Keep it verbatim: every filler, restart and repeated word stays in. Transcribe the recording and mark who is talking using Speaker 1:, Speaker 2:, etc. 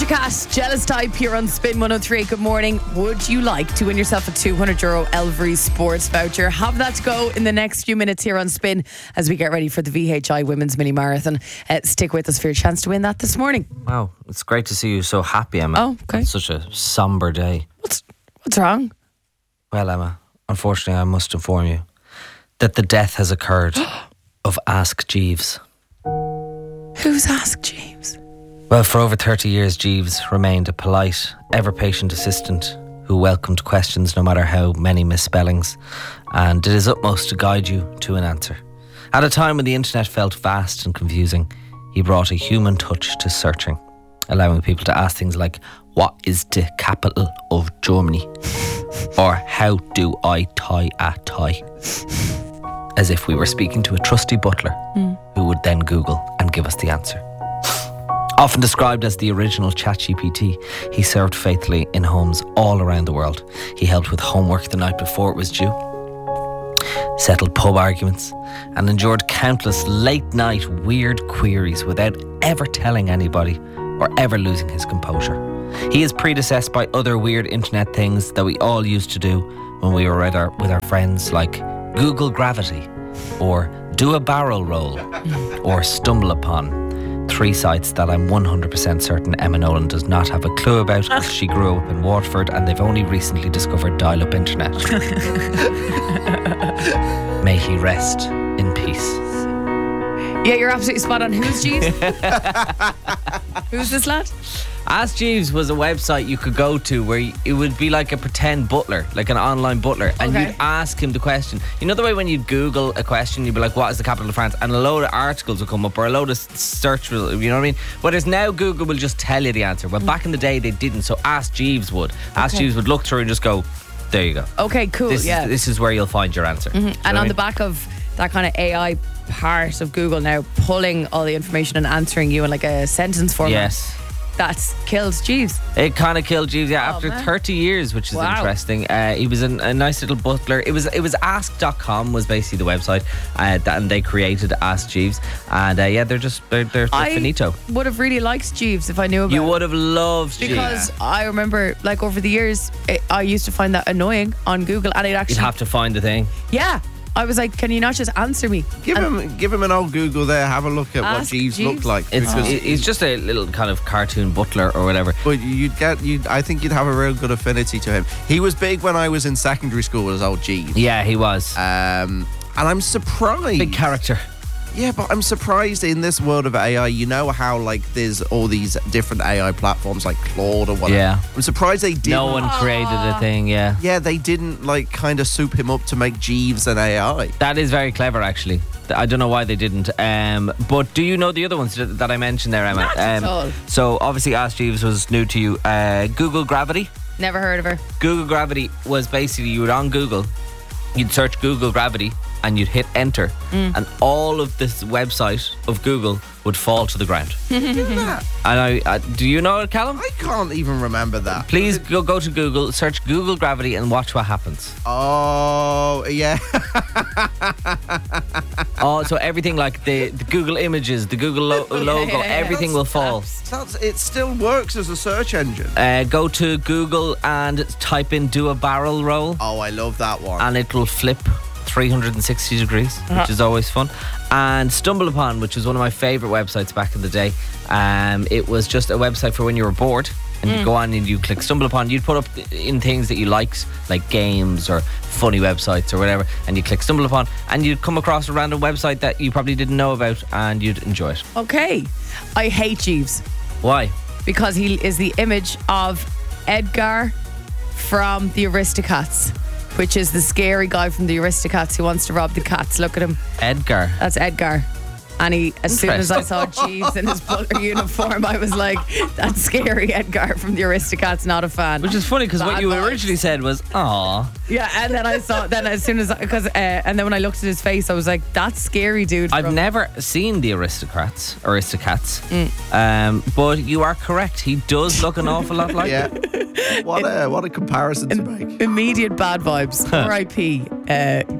Speaker 1: Doja Cat, Jealous Type here on Spin one oh three. Good morning. Would you like to win yourself a two hundred euro Elvery sports voucher? Have that to go in the next few minutes here on Spin as we get ready for the V H I Women's Mini Marathon. Uh, stick with us for your chance to win that this morning.
Speaker 2: Wow, it's great to see you so happy, Emma.
Speaker 1: Oh, okay.
Speaker 2: It's such a somber day.
Speaker 1: What's what's wrong?
Speaker 2: Well, Emma, unfortunately I must inform you that the death has occurred of Ask Jeeves.
Speaker 1: Who's Ask Jeeves?
Speaker 2: Well, for over thirty years, Jeeves remained a polite, ever-patient assistant who welcomed questions no matter how many misspellings and did his utmost to guide you to an answer. At a time when the internet felt vast and confusing, he brought a human touch to searching, allowing people to ask things like, what is the capital of Germany? Or how do I tie a tie? As if we were speaking to a trusty butler mm. who would then Google and give us the answer. Often described as the original ChatGPT, he served faithfully in homes all around the world. He helped with homework the night before it was due, settled pub arguments, and endured countless late-night weird queries without ever telling anybody or ever losing his composure. He is predecessed by other weird internet things that we all used to do when we were with our, with our friends, like Google Gravity, or Do a Barrel Roll, or Stumble Upon. Three sites that I'm one hundred percent certain Emma Nolan does not have a clue about because she grew up in Waterford and they've only recently discovered dial-up internet. May he rest in peace.
Speaker 1: Yeah, you're absolutely spot on. Who's Jeeves? Who's this lad?
Speaker 2: Ask Jeeves was a website you could go to where it would be like a pretend butler, like an online butler, and
Speaker 1: okay.
Speaker 2: you'd ask him the question. You know the way when you Google a question, you'd be like, what is the capital of France? And a load of articles will come up or a load of search, you know what I mean? Whereas now Google will just tell you the answer. Well, mm. back in the day they didn't, so Ask Jeeves would. Ask
Speaker 1: okay.
Speaker 2: Jeeves would look through and just go, there you go.
Speaker 1: Okay, cool,
Speaker 2: this
Speaker 1: yeah.
Speaker 2: Is, this is where you'll find your answer.
Speaker 1: Mm-hmm.
Speaker 2: You know
Speaker 1: and on
Speaker 2: I mean?
Speaker 1: the back of that kind of A I part of Google now, pulling all the information and answering you in like a sentence format.
Speaker 2: Yes.
Speaker 1: That's killed Jeeves.
Speaker 2: It kind of killed Jeeves, yeah,
Speaker 1: oh,
Speaker 2: after
Speaker 1: man.
Speaker 2: thirty years, which is
Speaker 1: wow.
Speaker 2: interesting. Uh, he was an, a nice little butler. It was it was ask dot com was basically the website, uh, that, and they created Ask Jeeves. And uh, yeah, they're just, they're, they're, they're
Speaker 1: I
Speaker 2: finito.
Speaker 1: would have really liked Jeeves if I knew about
Speaker 2: You
Speaker 1: it.
Speaker 2: would have loved Jeeves.
Speaker 1: Because I remember, like, over the years, it, I used to find that annoying on Google, and it actually...
Speaker 2: You'd have to find the thing.
Speaker 1: Yeah. I was like, can you not just answer me?
Speaker 3: Give
Speaker 1: and
Speaker 3: him give him an old Google there. Have a look at what Jeeves,
Speaker 1: Jeeves
Speaker 3: looked like.
Speaker 2: It's,
Speaker 3: because
Speaker 2: it, He's just a little kind of cartoon butler or whatever.
Speaker 3: But you'd get, you'd, I think you'd have a real good affinity to him. He was big when I was in secondary school as old Jeeves.
Speaker 2: Yeah, he was.
Speaker 3: Um, and I'm surprised.
Speaker 2: Big character.
Speaker 3: Yeah, but I'm surprised in this world of A I, you know how like there's all these different A I platforms like Claude or whatever.
Speaker 2: Yeah.
Speaker 3: I'm surprised they didn't.
Speaker 2: No one created a thing, yeah.
Speaker 3: Yeah, they didn't like kind of soup him up to make Jeeves an A I.
Speaker 2: That is very clever, actually. I don't know why they didn't. Um, but do you know the other ones that, that I mentioned there, Emma?
Speaker 1: Not at
Speaker 2: um,
Speaker 1: all.
Speaker 2: So obviously Ask Jeeves was new to you. Uh, Google Gravity.
Speaker 1: Never heard of her.
Speaker 2: Google Gravity was basically, you were on Google, you'd search Google Gravity and you'd hit enter mm. and all of this website of Google would fall to the ground. And I, I do you know it, Callum?
Speaker 3: I can't even remember that.
Speaker 2: Please go go to Google, search Google Gravity and watch what happens.
Speaker 3: Oh, yeah.
Speaker 2: Oh, so everything like the, the Google images, the Google lo- logo,
Speaker 1: yeah, yeah.
Speaker 2: everything will fall.
Speaker 3: That's, it still works as a search engine.
Speaker 2: Uh, go to Google and type in do a barrel roll.
Speaker 3: Oh, I love that one.
Speaker 2: And it will flip three hundred sixty degrees,
Speaker 1: uh-huh.
Speaker 2: which is always fun. And Stumble Upon, which was one of my favourite websites back in the day. Um, it was just a website for when you were bored. And mm. you go on and you click Stumble Upon. You'd put up in things that you liked, like games or funny websites or whatever. And you click Stumble Upon and you'd come across a random website that you probably didn't know about and you'd enjoy it.
Speaker 1: Okay. I hate Jeeves.
Speaker 2: Why?
Speaker 1: Because he is the image of Edgar from the Aristocats, which is the scary guy from the Aristocats who wants to rob the cats. Look at him.
Speaker 2: Edgar.
Speaker 1: That's Edgar. And he, as soon as I saw Jeeves in his butler uniform, I was like, that's scary Edgar from the Aristocats, not a fan.
Speaker 2: Which is funny because what you
Speaker 1: vibes.
Speaker 2: originally said was, aw.
Speaker 1: Yeah, and then I saw, then as soon as, because, uh, and then when I looked at his face, I was like, that's scary, dude.
Speaker 2: I've
Speaker 1: from-
Speaker 2: never seen the Aristocrats, Aristocats,
Speaker 1: mm.
Speaker 2: um, but you are correct. He does look an awful lot like
Speaker 3: Yeah. What a, what a comparison to make.
Speaker 1: Immediate bad vibes. R I P Uh,